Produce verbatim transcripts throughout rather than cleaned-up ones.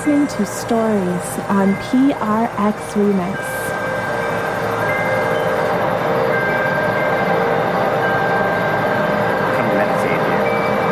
listening to Stories on P R X Remix. Come to meditate here.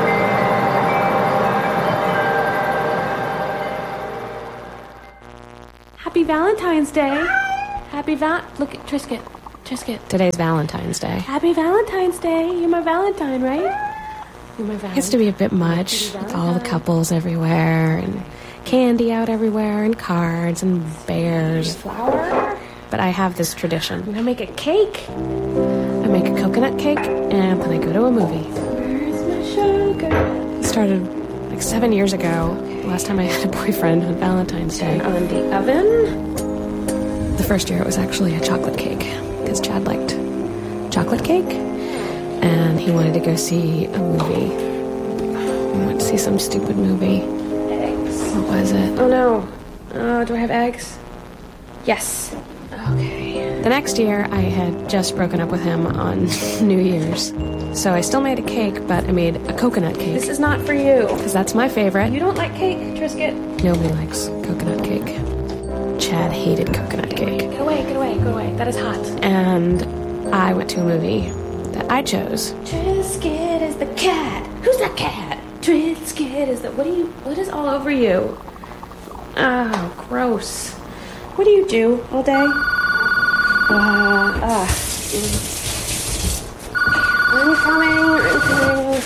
Happy Valentine's Day. Happy Val... Look at Trisket. Trisket. Today's Valentine's Day. Happy Valentine's Day. You're my Valentine, right? You're my Valentine. It gets to be a bit much with all the couples everywhere and candy out everywhere and cards and bears. Flower. But I have this tradition. I'm gonna make a cake. I make a coconut cake and then I go to a movie. Where's my sugar? It started like seven years ago. Last time I had a boyfriend on Valentine's Day. Turn on the oven. The first year it was actually a chocolate cake because Chad liked chocolate cake and he wanted to go see a movie. We went to see some stupid movie. Eggs. What was it? Oh no. Oh, do I have eggs? Yes. Okay. The next year I had just broken up with him on New Year's. So I still made a cake, but I made a coconut cake. This is not for you. Because that's my favorite. You don't like cake, Trisket? Nobody likes coconut cake. Chad hated coconut cake. Get away, get away, go away. That is hot. And I went to a movie that I chose. Trisket is the cat. Who's that cat? Trisket is the... What do you... What is all over you? Oh, gross. What do you do all day? Uh, uh. I'm coming, I'm coming.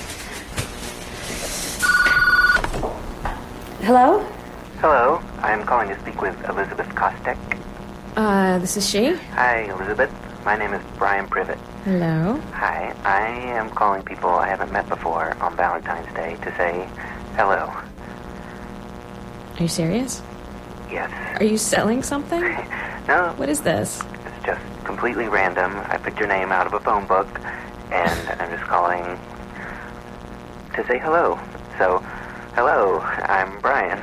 Hello? Hello, I'm calling to speak with Elizabeth Kostek. Uh, this is she? Hi, Elizabeth. My name is Brian Privet. Hello. Hi, I am calling people I haven't met before on Valentine's Day to say hello. Are you serious? Yes. Are you selling something? No, What is this? it's just completely random. I picked your name out of a phone book, and I'm just calling to say hello. So, hello, I'm Brian.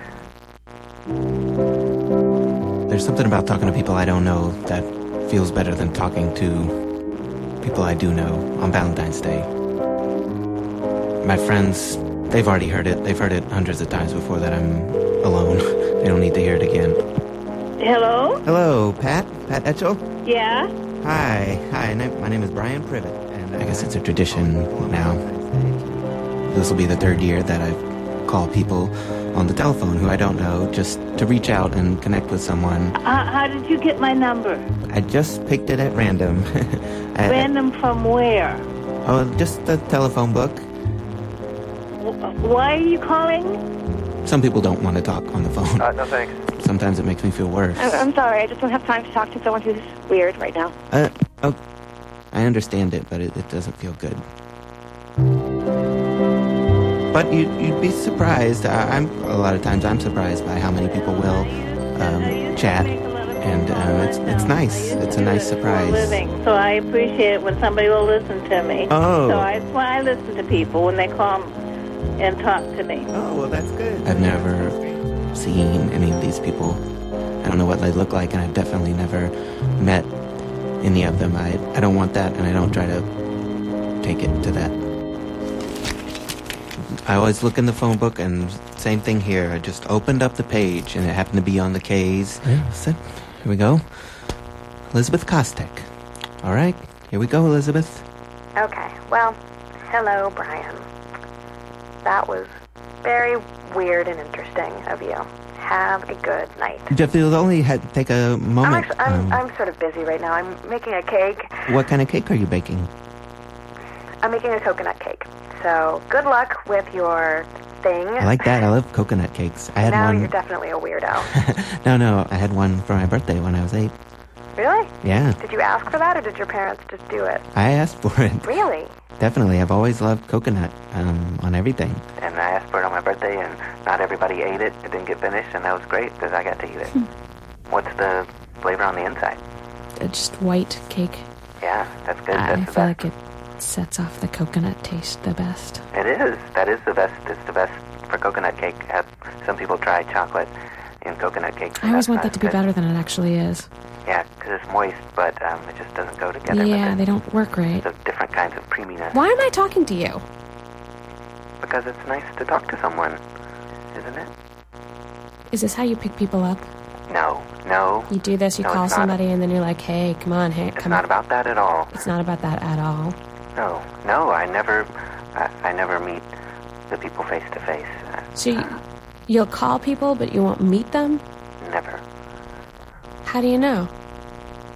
There's something about talking to people I don't know that feels better than talking to people I do know on Valentine's Day. My friends, they've already heard it. They've heard it hundreds of times before that I'm alone. They don't need to hear it again. Hello? Hello, Pat? Pat Etchell? Yeah? Hi. Hi, my name is Brian Privet. And I guess it's a tradition now. This will be the third year that I've called people on the telephone who I don't know just to reach out and connect with someone. Uh, how did you get my number? I just picked it at random. I, Random from where? Oh, just the telephone book. W- why are you calling? Some people don't want to talk on the phone. Uh, no thanks. Sometimes it makes me feel worse. I'm, I'm sorry, I just don't have time to talk to someone who's weird right now. Uh, oh, I understand it, but it, it doesn't feel good. But you, you'd be surprised. I, I'm a lot of times I'm surprised by how many people will um, chat, and uh, it's it's nice. It's a nice surprise. Living, so I appreciate it when somebody will listen to me. Oh. So I, that's why I listen to people when they call and talk to me. Oh, well, that's good. I've never seen any of these people. I don't know what they look like, and I've definitely never met any of them. I I don't want that, and I don't try to take it to that. I always look in the phone book, and same thing here. I just opened up the page, and it happened to be on the K's. Yeah. So, here we go. Elizabeth Kostek. All right, here we go, Elizabeth. Okay, well, hello, Brian. That was very weird and interesting of you. Have a good night. If you'll only had, take a moment. I'm, actually, I'm, um, I'm sort of busy right now. I'm making a cake. What kind of cake are you baking? I'm making a coconut cake. So good luck with your thing. I like that. I love coconut cakes. I had now one. You're definitely a weirdo. no, no. I had one for my birthday when I was eight. Really? Yeah. Did you ask for that, or did your parents just do it? I asked for it. Really? Definitely. I've always loved coconut um, on everything. And I asked for it on my birthday, and not everybody ate it. It didn't get finished, and that was great because I got to eat it. What's the flavor on the inside? Uh, just white cake. Yeah, that's good. I That's the feel best. like it sets off the coconut taste the best. It is. That is the best. It's the best for coconut cake. Have some people try chocolate in coconut cake. I always That's want not that to be good. better than it actually is. Yeah, because it's moist, but um, it just doesn't go together. Yeah, with they it. don't work right. It's different kinds of creaminess. Why am I talking to you? Because it's nice to talk to someone, isn't it? Is this how you pick people up? No, no. You do this, you No, call it's not. somebody, and then you're like, hey, come on, hey, It's come not on. about that at all. It's not about that at all. No, no, I never, I, I never meet the people face to face. So you, you'll call people, but you won't meet them? Never. How do you know?